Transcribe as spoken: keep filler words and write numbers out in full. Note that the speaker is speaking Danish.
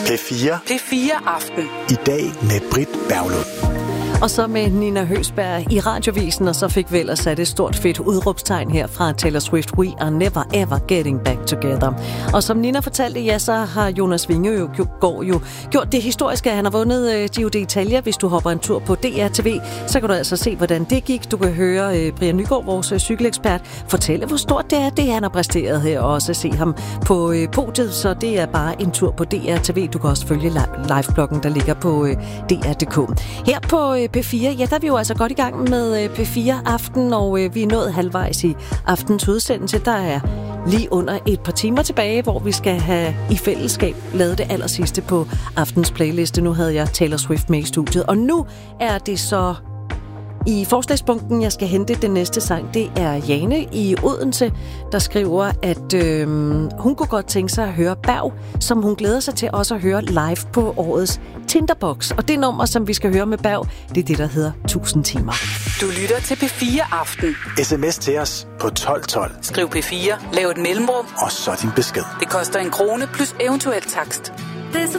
P fire. P fire Aften. I dag med Britt Berglund. Og så med Nina Høgsberg i Radiovisen, og så fik vi ellers sat et stort fedt udråbstegn her fra Taylor Swift. We are never ever getting back together. Og som Nina fortalte, ja, så har Jonas Winge jo, går jo gjort det historiske, at han har vundet uh, Giro d'Italia. Hvis du hopper en tur på D R T V, så kan du altså se, hvordan det gik. Du kan høre uh, Brian Nygaard, vores uh, cykelekspert, fortælle, hvor stort det er, det han har præsteret her, og også se ham på uh, podiet. Så det er bare en tur på D R T V. Du kan også følge live-bloggen, der ligger på uh, D R punktum d k. Her på uh, P fire, ja, der er vi jo altså godt i gang med P fire Aften, og øh, vi er nået halvvejs i aftens udsendelse. Der er lige under et par timer tilbage, hvor vi skal have i fællesskab lavet det allersidste på aftens playliste. Nu havde jeg Taylor Swift med i studiet, og nu er det så i forslagspunkten, jeg skal hente den næste sang. Det er Jane i Odense, der skriver, at øh, hun kunne godt tænke sig at høre Berg, som hun glæder sig til også at høre live på årets Tinderbox. Og det nummer, som vi skal høre med Berg, det er det, der hedder tusind timer. Du lytter til P fire Aften. Sms til os på tolv tolv. Skriv P fire, lav et mellemrum, og så din besked. Det koster en krone plus eventuel takst.